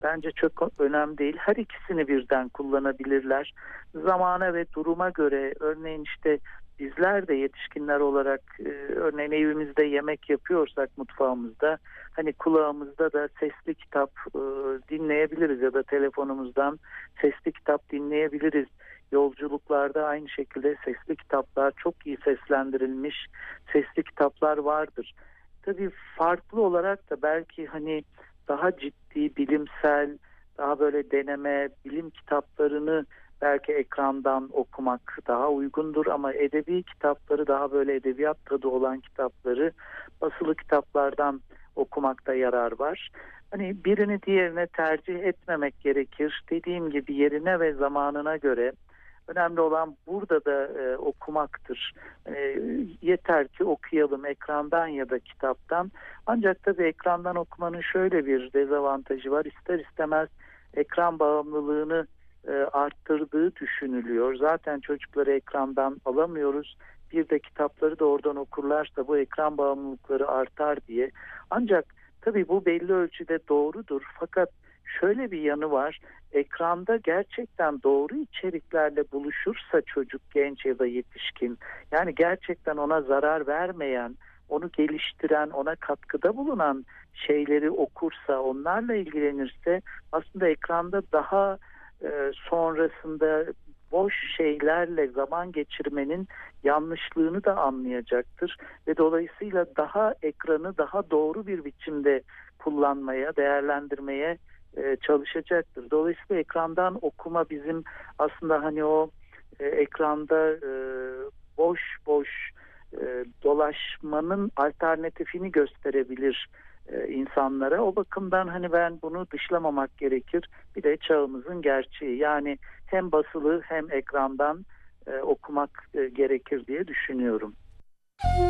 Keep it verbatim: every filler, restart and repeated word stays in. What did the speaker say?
bence çok önemli değil. Her ikisini birden kullanabilirler. Zamana ve duruma göre, örneğin işte bizler de yetişkinler olarak e, örneğin evimizde yemek yapıyorsak mutfağımızda hani kulağımızda da sesli kitap e, dinleyebiliriz ya da telefonumuzdan sesli kitap dinleyebiliriz. Yolculuklarda aynı şekilde sesli kitaplar, çok iyi seslendirilmiş sesli kitaplar vardır. Tabii farklı olarak da belki hani daha ciddi, bilimsel, daha böyle deneme, bilim kitaplarını belki ekrandan okumak daha uygundur ama edebi kitapları, daha böyle edebiyat tadı olan kitapları basılı kitaplardan okumakta yarar var. Hani birini diğerine tercih etmemek gerekir. Dediğim gibi yerine ve zamanına göre önemli olan burada da e, okumaktır. E, yeter ki okuyalım ekrandan ya da kitaptan. Ancak tabii ekrandan okumanın şöyle bir dezavantajı var. İster istemez ekran bağımlılığını e, arttırdığı düşünülüyor. Zaten çocukları ekrandan alamıyoruz. Bir de kitapları da oradan okurlarsa bu ekran bağımlılıkları artar diye. Ancak tabii bu belli ölçüde doğrudur. Fakat şöyle bir yanı var. Ekranda gerçekten doğru içeriklerle buluşursa çocuk, genç ya da yetişkin, yani gerçekten ona zarar vermeyen, onu geliştiren, ona katkıda bulunan şeyleri okursa, onlarla ilgilenirse aslında ekranda daha e, sonrasında boş şeylerle zaman geçirmenin yanlışlığını da anlayacaktır ve dolayısıyla daha ekranı daha doğru bir biçimde kullanmaya, değerlendirmeye e, çalışacaktır. Dolayısıyla ekrandan okuma bizim aslında hani o e, ekranda e, boş boş e, dolaşmanın alternatifini gösterebilir e, insanlara. O bakımdan hani ben bunu dışlamamak gerekir. Bir de çağımızın gerçeği. Yani hem basılı hem ekrandan e, okumak e, gerekir diye düşünüyorum.